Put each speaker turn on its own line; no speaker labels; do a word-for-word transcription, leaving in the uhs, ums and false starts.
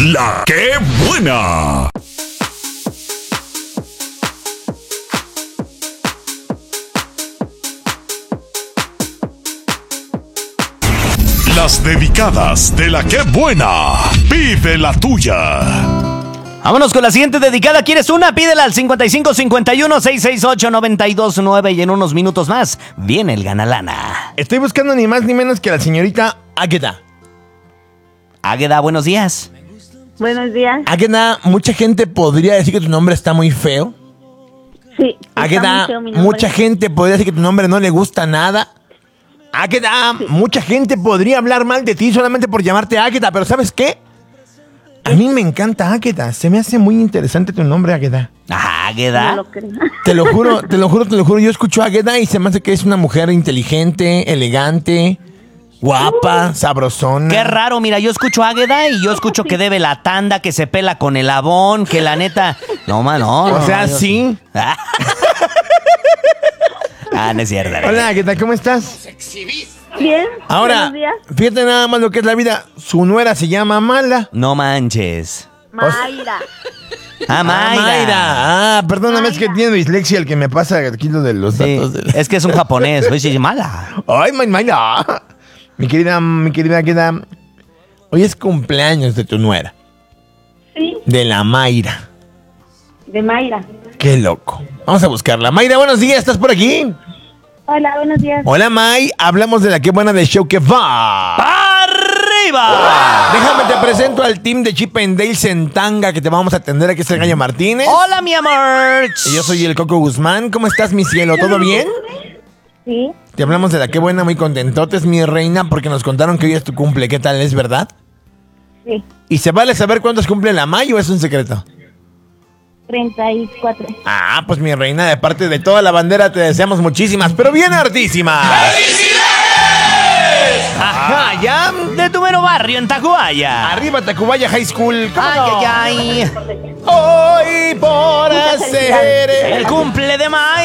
La que buena. Las dedicadas de la que buena. Pide la tuya.
Vámonos con la siguiente dedicada. ¿Quieres una? Pídela al cincuenta y cinco cincuenta y uno seiscientos sesenta y ocho noventa y dos nueve y en unos minutos más viene el Ganalana.
Estoy buscando ni más ni menos que a la señorita Águeda.
Águeda, buenos días.
Buenos días.
Águeda, mucha gente podría decir que tu nombre está muy feo.
Sí. está
Águeda,
muy feo mi nombre.
mucha gente podría decir que tu nombre no le gusta nada. Águeda, mucha gente podría hablar mal de ti solamente por llamarte Águeda, pero ¿sabes qué? A mí me encanta Águeda, se me hace muy interesante tu nombre, Águeda.
Ajá,
No
Águeda.
lo creo.
Te lo juro, te lo juro, te lo juro, yo escucho a Águeda y se me hace que es una mujer inteligente, elegante, guapa, sabrosona.
Qué raro, mira, yo escucho Águeda y yo escucho que debe la tanda, que se pela con el abón, que la neta... No, ma, no.
O
no,
sea,
yo-
sí.
Ah, no es cierto. no es
Hola, Águeda, ¿cómo estás?
Bien.
Ahora,
Buenos días.
fíjate nada más lo que es la vida. Su nuera se llama Mala.
No manches.
Mayra.
Ah, Mayra.
Ah, Mayra. Ah, perdóname, es que
Mayra.
tiene dislexia el que me pasa aquí lo de los
Sí,
datos. de-
es que es un japonés. Oye, mala.
Ay, May- Mayra. Mi querida, mi querida Águeda, hoy es cumpleaños de tu nuera,
Sí,
de la Mayra.
de Mayra.
Qué loco. Vamos a buscarla. Mayra, buenos días, ¿estás por aquí?
Hola, buenos días.
Hola, May. Hablamos de la que buena del show que va.
¡Arriba!
Déjame te presento al team de Chip and Dale Sentanga que te vamos a atender. Aquí es el Gallo Martínez.
Hola, mi amor.
Y yo soy el Coco Guzmán. ¿Cómo estás, mi cielo? ¿Todo bien?
Sí,
Te hablamos de la que buena, muy contentotes, mi reina, porque nos contaron que hoy es tu cumple. ¿Qué tal? ¿Es verdad?
sí.
¿Y se vale saber cuántos cumple la May o es un secreto?
treinta y cuatro.
Ah, pues mi reina, de parte de toda la bandera te deseamos muchísimas, pero bien hartísimas. Ajá, ya.
De tu mero barrio en Tacubaya.
Arriba Tacubaya High School. ¿Cómo
Ay,
no?
ay, ay.
Hoy por hacer
El cumple de May.